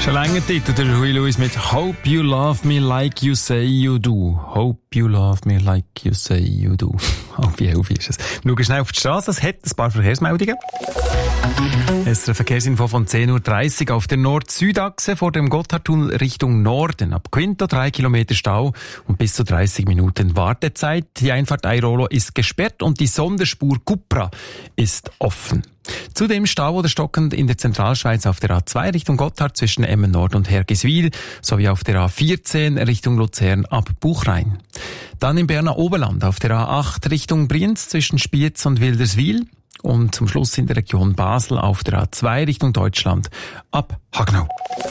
Schon länger Titel, der Huey Lewis mit Hope You Love Me Like You Say You Do. Hope You Love Me Like You Say You Do. Halb 11 ist es. Wir schauen schnell auf die Straße, es hat ein paar Verkehrsmeldungen. Es ist eine Verkehrsinfo von 10.30 Uhr auf der Nord-Süd-Achse vor dem Gotthardtunnel Richtung Norden. Ab Quinto 3 Kilometer Stau und bis zu 30 Minuten Wartezeit. Die Einfahrt Airolo ist gesperrt und die Sonderspur Cupra ist offen. Zudem Stau oder stockend in der Zentralschweiz auf der A2 Richtung Gotthard zwischen Emmen Nord und Hergiswil sowie auf der A14 Richtung Luzern ab Buchrein. Dann im Berner Oberland auf der A8 Richtung Brienz zwischen Spiez und Wilderswil und zum Schluss in der Region Basel auf der A2 Richtung Deutschland ab Hagnau.